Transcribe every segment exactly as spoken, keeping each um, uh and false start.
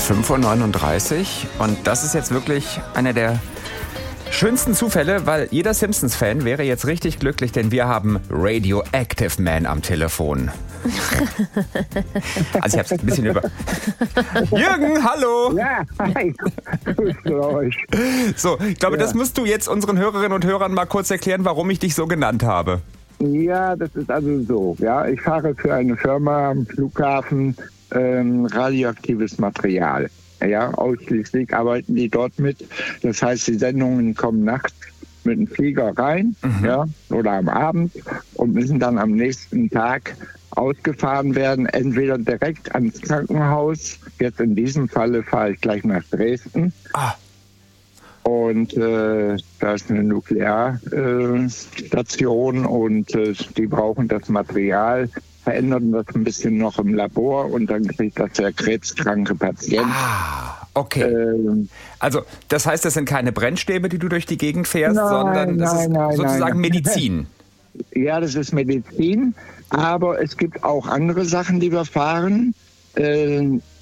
fünf Uhr neununddreißig und das ist jetzt wirklich einer der schönsten Zufälle, weil jeder Simpsons-Fan wäre jetzt richtig glücklich, denn wir haben Radioactive Man am Telefon. Also ich hab's ein bisschen über... Jürgen, hallo! Ja, hi! Grüßt euch. So, ich glaube, ja. Das musst du jetzt unseren Hörerinnen und Hörern mal kurz erklären, warum ich dich so genannt habe. Ja, das ist also so. Ja, ich fahre für eine Firma am Flughafen ähm, radioaktives Material. Ja, ausschließlich arbeiten die dort mit. Das heißt, die Sendungen kommen nachts mit dem Flieger rein, mhm. ja, oder am Abend und müssen dann am nächsten Tag ausgefahren werden, entweder direkt ans Krankenhaus. Jetzt in diesem Falle fahre ich gleich nach Dresden. Ah. Und äh, da ist eine Nuklearstation äh, und äh, die brauchen das Material, verändern das ein bisschen noch im Labor und dann kriegt das der krebskranke Patient. Ah, okay. Ähm, also das heißt, das sind keine Brennstäbe, die du durch die Gegend fährst, nein, sondern das nein, ist nein, sozusagen nein. Medizin. Ja, das ist Medizin, aber es gibt auch andere Sachen, die wir fahren, äh,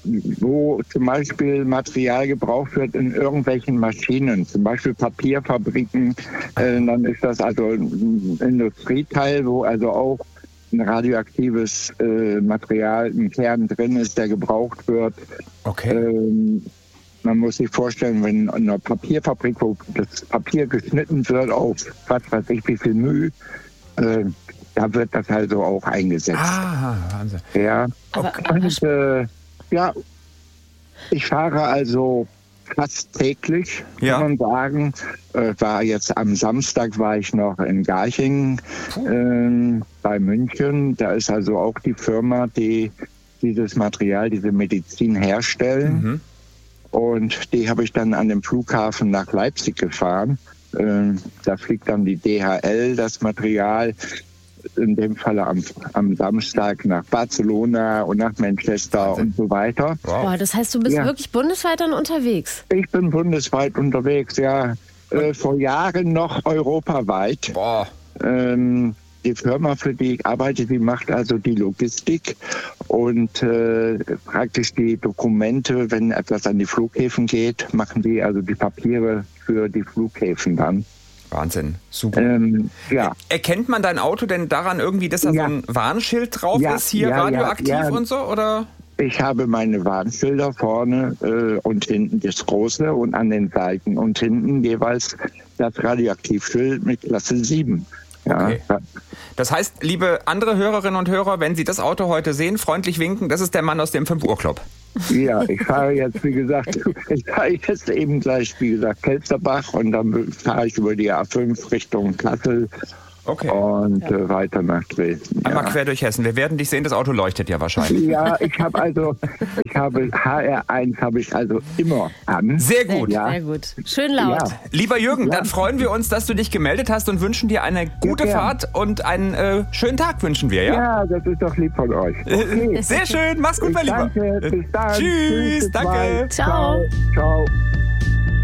wo zum Beispiel Material gebraucht wird in irgendwelchen Maschinen, zum Beispiel Papierfabriken. Äh, dann ist das also ein Industrieteil, wo also auch ein radioaktives äh, Material im Kern drin ist, der gebraucht wird. Okay. Ähm, man muss sich vorstellen, wenn in einer Papierfabrik, wo das Papier geschnitten wird auf was weiß ich wie viel Mühe, äh, da wird das also auch eingesetzt. Ah, Wahnsinn. Ja. Aber, Und, äh, ja, ich fahre also fast täglich, Ja. kann man sagen. Äh, war jetzt am Samstag war ich noch in Garching äh, bei München. Da ist also auch die Firma, die dieses Material, diese Medizin herstellen. Mhm. Und die habe ich dann an dem Flughafen nach Leipzig gefahren. Äh, da fliegt dann die D H L das Material, in dem Falle am, am Samstag nach Barcelona und nach Manchester Wahnsinn. und so weiter. Wow. Boah, das heißt, du bist Ja. wirklich bundesweit dann unterwegs? Ich bin bundesweit unterwegs, ja. Äh, vor Jahren noch europaweit. Boah. Ähm, die Firma, für die ich arbeite, die macht also die Logistik und äh, praktisch die Dokumente, wenn etwas an die Flughäfen geht, machen die also die Papiere für die Flughäfen dann. Wahnsinn, super. Ähm, ja. Erkennt man dein Auto denn daran irgendwie, dass da Ja. so ein Warnschild drauf Ja, ist, hier ja, ja, radioaktiv ja. und so, oder? Ich habe meine Warnschilder vorne äh, und hinten das große und an den Seiten und hinten jeweils das Radioaktivschild mit Klasse sieben. Ja. Okay. Das heißt, liebe andere Hörerinnen und Hörer, wenn Sie das Auto heute sehen, freundlich winken, das ist der Mann aus dem fünf Uhr Club. Ja, ich fahre jetzt, wie gesagt, ich fahre jetzt eben gleich, wie gesagt, Kelsterbach und dann fahre ich über die A fünf Richtung Kassel Okay. und äh, weiter nach Dresden. Einmal Ja. quer durch Hessen. Wir werden dich sehen, das Auto leuchtet ja wahrscheinlich. Ja, ich habe also, ich habe H R eins habe ich also immer an. Sehr gut. Ja. Sehr gut. Schön laut. Ja. Lieber Jürgen, Ja. dann freuen wir uns, dass du dich gemeldet hast und wünschen dir eine gute gern. Fahrt und einen äh, schönen Tag wünschen wir, ja? Ja, das ist doch lieb von euch. Okay. Sehr schön, mach's gut, mein Lieber. Danke, bis dann. Tschüss, bis danke. bald. Ciao. Ciao.